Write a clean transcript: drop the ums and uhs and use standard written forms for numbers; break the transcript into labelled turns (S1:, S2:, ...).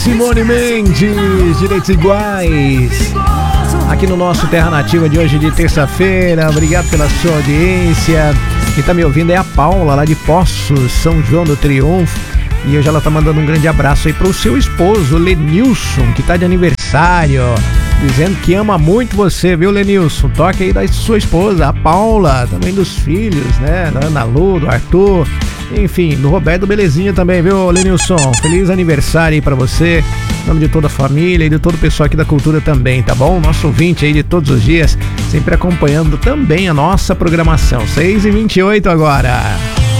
S1: Simone Mendes, Direitos Iguais, aqui no nosso Terra Nativa de hoje, de terça-feira. Obrigado pela sua audiência. Quem tá me ouvindo é a Paula, lá de Poços, São João do Triunfo. E hoje ela tá mandando um grande abraço aí pro seu esposo, Lenilson, que tá de aniversário, dizendo que ama muito você, viu, Lenilson? Toque aí da sua esposa, a Paula, também dos filhos, né? Da Ana Lu, do Arthur, enfim, do Roberto Belezinha também, viu, Lenilson? Feliz aniversário aí pra você, em nome de toda a família e de todo o pessoal aqui da Cultura também, tá bom? Nosso ouvinte aí de todos os dias, sempre acompanhando também a nossa programação. 6h28 agora.